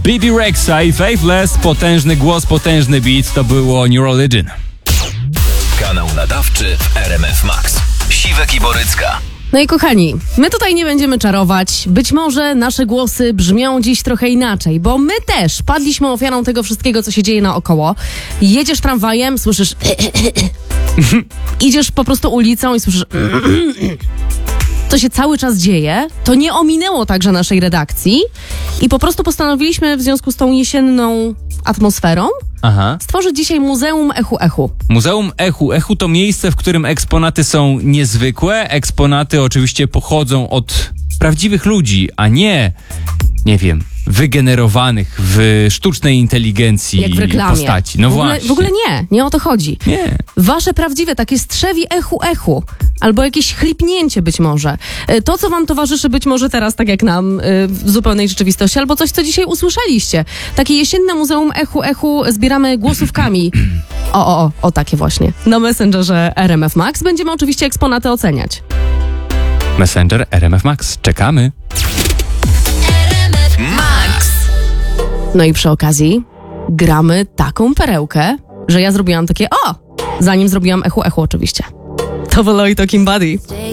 Bibi Rexa i Faithless, potężny głos, potężny beat, to było New Religion. Kanał nadawczy w RMF Max. Siwek i Borycka. No i kochani, my tutaj nie będziemy czarować. Być może nasze głosy brzmią dziś trochę inaczej, bo my też padliśmy ofiarą tego wszystkiego, co się dzieje naokoło. Jedziesz tramwajem, słyszysz idziesz po prostu ulicą i słyszysz to się cały czas dzieje. To nie ominęło także naszej redakcji i po prostu postanowiliśmy w związku z tą jesienną atmosferą stworzyć dzisiaj Muzeum Echu Echu. Muzeum Echu Echu to miejsce, w którym eksponaty są niezwykłe. Eksponaty oczywiście pochodzą od prawdziwych ludzi, a nie wiem, wygenerowanych w sztucznej inteligencji jak w reklamie. Postaci. No właśnie. W ogóle nie o to chodzi. Nie. Wasze prawdziwe, takie strzewi echu echu, albo jakieś chlipnięcie być może. To, co wam towarzyszy być może teraz, tak jak nam, w zupełnej rzeczywistości, albo coś, co dzisiaj usłyszeliście. Takie jesienne Muzeum Echu Echu zbieramy głosówkami. O, takie właśnie. Na Messengerze RMF Max będziemy oczywiście eksponaty oceniać. Messenger RMF Max. Czekamy. Max. No i przy okazji gramy taką perełkę, że ja zrobiłam takie zanim zrobiłam Echu Echu oczywiście. To było i Talking Buddy.